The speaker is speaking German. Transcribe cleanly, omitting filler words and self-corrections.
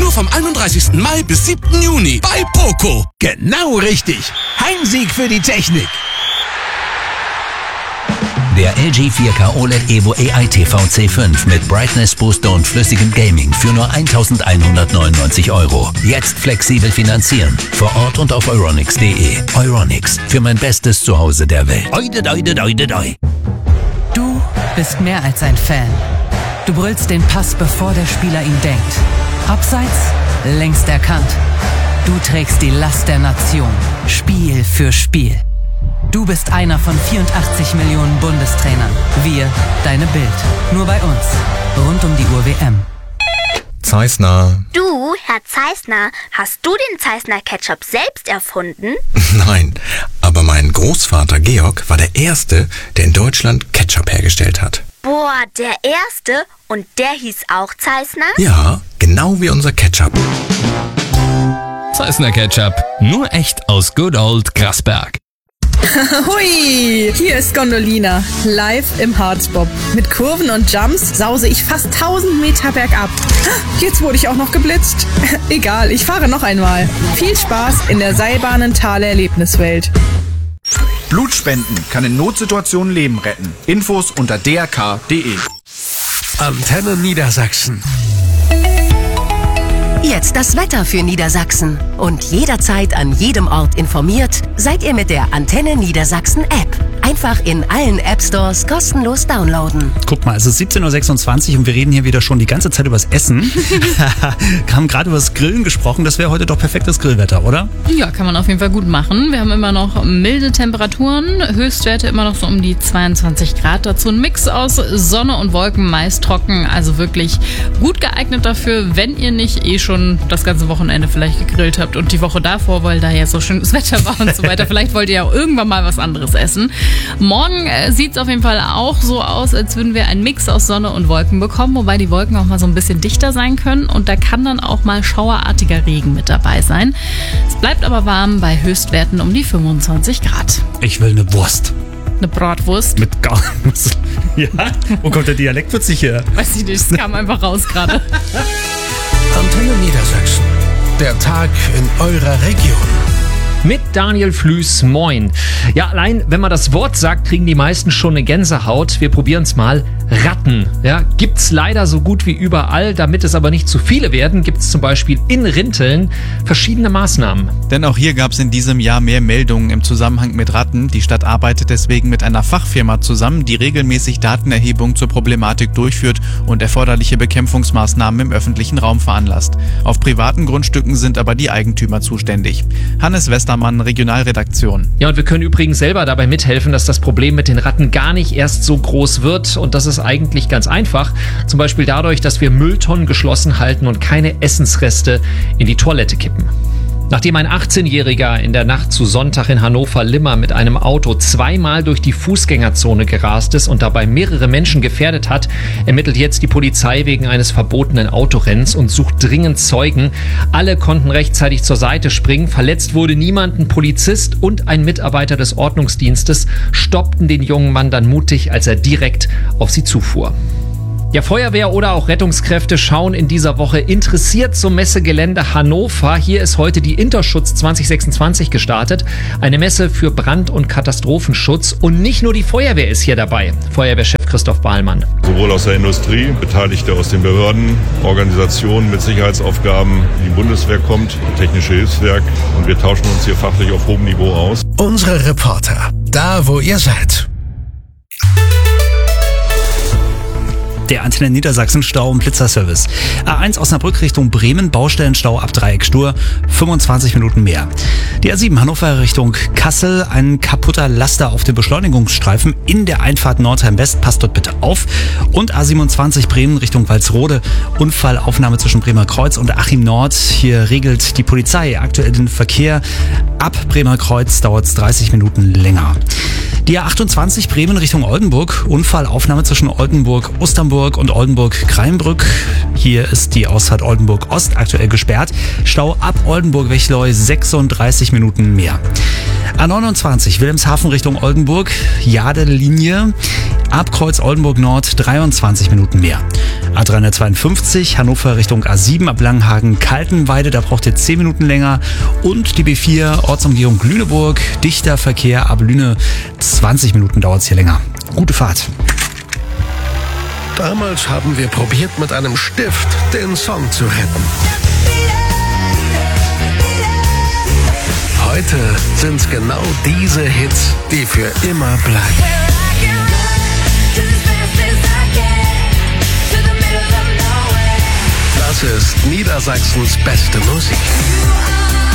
Nur vom 31. Mai bis 7. Juni bei Poco. Genau richtig. Heimsieg für die Technik. Der LG 4K OLED Evo AI TV C5 mit Brightness Booster und flüssigem Gaming für nur 1.199 €. Jetzt flexibel finanzieren. Vor Ort und auf euronics.de. Euronics, für mein bestes Zuhause der Welt. Du bist mehr als ein Fan. Du brüllst den Pass, bevor der Spieler ihn denkt. Abseits, längst erkannt. Du trägst die Last der Nation. Spiel für Spiel. Du bist einer von 84 Millionen Bundestrainern. Wir, deine Bild. Nur bei uns. Rund um die Uhr WM. Zeissner. Du, Herr Zeissner, hast du den Zeissner Ketchup selbst erfunden? Nein, aber mein Großvater Georg war der Erste, der in Deutschland Ketchup hergestellt hat. Boah, der Erste? Und der hieß auch Zeissner? Ja, genau wie unser Ketchup. Zeissner Ketchup. Nur echt aus Good Old Grasberg. Hui, hier ist Gondolina, live im Harzbob. Mit Kurven und Jumps sause ich fast 1000 Meter bergab. Jetzt wurde ich auch noch geblitzt. Egal, ich fahre noch einmal. Viel Spaß in der Seilbahnenthaler Erlebniswelt. Blutspenden kann in Notsituationen Leben retten. Infos unter drk.de. Antenne Niedersachsen. Jetzt das Wetter für Niedersachsen. Und jederzeit an jedem Ort informiert, seid ihr mit der Antenne Niedersachsen App. Einfach in allen App-Stores kostenlos downloaden. Guck mal, es ist 17.26 Uhr und wir reden hier wieder schon die ganze Zeit übers Essen. Wir haben gerade über das Grillen gesprochen. Das wäre heute doch perfektes Grillwetter, oder? Ja, kann man auf jeden Fall gut machen. Wir haben immer noch milde Temperaturen, Höchstwerte immer noch so um die 22 Grad. Dazu ein Mix aus Sonne und Wolken, meist trocken. Also wirklich gut geeignet dafür, wenn ihr nicht schon das ganze Wochenende vielleicht gegrillt habt und die Woche davor, weil da ja so schönes Wetter war und so weiter. Vielleicht wollt ihr ja auch irgendwann mal was anderes essen. Morgen sieht es auf jeden Fall auch so aus, als würden wir einen Mix aus Sonne und Wolken bekommen, wobei die Wolken auch mal so ein bisschen dichter sein können und da kann dann auch mal schauerartiger Regen mit dabei sein. Es bleibt aber warm bei Höchstwerten um die 25 Grad. Ich will eine Wurst. Eine Bratwurst? Mit Garnus. Ja? Wo kommt der Dialekt plötzlich her? Weiß ich nicht, es kam einfach raus gerade. Antenne Niedersachsen. Der Tag in eurer Region. Mit Daniel Flüß, moin. Ja, allein wenn man das Wort sagt, kriegen die meisten schon eine Gänsehaut. Wir probieren es mal. Ratten. Ja, gibt's leider so gut wie überall. Damit es aber nicht zu viele werden, gibt's zum Beispiel in Rinteln verschiedene Maßnahmen. Denn auch hier gab es in diesem Jahr mehr Meldungen im Zusammenhang mit Ratten. Die Stadt arbeitet deswegen mit einer Fachfirma zusammen, die regelmäßig Datenerhebung zur Problematik durchführt und erforderliche Bekämpfungsmaßnahmen im öffentlichen Raum veranlasst. Auf privaten Grundstücken sind aber die Eigentümer zuständig. Hannes Westermann, Regionalredaktion. Ja, und wir können übrigens selber dabei mithelfen, dass das Problem mit den Ratten gar nicht erst so groß wird. Und das ist eigentlich ganz einfach. Zum Beispiel dadurch, dass wir Mülltonnen geschlossen halten und keine Essensreste in die Toilette kippen. Nachdem ein 18-Jähriger in der Nacht zu Sonntag in Hannover-Limmer mit einem Auto zweimal durch die Fußgängerzone gerast ist und dabei mehrere Menschen gefährdet hat, ermittelt jetzt die Polizei wegen eines verbotenen Autorennens und sucht dringend Zeugen. Alle konnten rechtzeitig zur Seite springen. Verletzt wurde niemand. Ein Polizist und ein Mitarbeiter des Ordnungsdienstes stoppten den jungen Mann dann mutig, als er direkt auf sie zufuhr. Ja, Feuerwehr oder auch Rettungskräfte schauen in dieser Woche interessiert zum Messegelände Hannover. Hier ist heute die Interschutz 2026 gestartet. Eine Messe für Brand- und Katastrophenschutz. Und nicht nur die Feuerwehr ist hier dabei. Feuerwehrchef Christoph Bahlmann. Sowohl aus der Industrie, Beteiligte aus den Behörden, Organisationen mit Sicherheitsaufgaben. Die Bundeswehr kommt, Technische Hilfswerk. Und wir tauschen uns hier fachlich auf hohem Niveau aus. Unsere Reporter, da wo ihr seid. Der Antenne Niedersachsen Stau- und Blitzerservice. A1 Osnabrück Richtung Bremen, Baustellenstau ab Dreieck Stur, 25 Minuten mehr. Die A7 Hannover Richtung Kassel, ein kaputter Laster auf dem Beschleunigungsstreifen in der Einfahrt Nordheim-West, passt dort bitte auf. Und A27 Bremen Richtung Walsrode, Unfallaufnahme zwischen Bremer Kreuz und Achim Nord. Hier regelt die Polizei aktuell den Verkehr. Ab Bremer Kreuz dauert es 30 Minuten länger. Die A28 Bremen Richtung Oldenburg, Unfallaufnahme zwischen Oldenburg-Osterburg und Oldenburg-Kreinbrück. Hier ist die Ausfahrt Oldenburg-Ost aktuell gesperrt. Stau ab Oldenburg-Wechleu 36 Minuten mehr. A29 Wilhelmshaven Richtung Oldenburg, Jade-Linie. Ab Kreuz Oldenburg Nord 23 Minuten mehr. A352 Hannover Richtung A7 ab Langenhagen-Kaltenweide, da braucht ihr 10 Minuten länger. Und die B4 Ortsumgehung Lüneburg, dichter Verkehr ab Lüne, 20 Minuten dauert es hier länger. Gute Fahrt. Damals haben wir probiert, mit einem Stift den Song zu retten. Heute sind's genau diese Hits, die für immer bleiben. Das ist Niedersachsens beste Musik.